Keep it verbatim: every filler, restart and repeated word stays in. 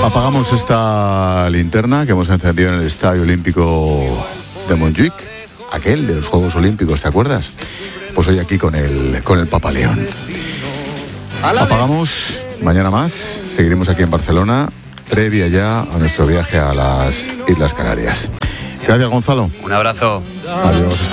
Apagamos esta linterna que hemos encendido en el Estadio Olímpico de Montjuic, aquel de los Juegos Olímpicos, ¿te acuerdas? Pues hoy aquí con el, con el Papa León. Apagamos, mañana más, seguiremos aquí en Barcelona, previa ya a nuestro viaje a las Islas Canarias. Gracias, Gonzalo. Un abrazo. Adiós.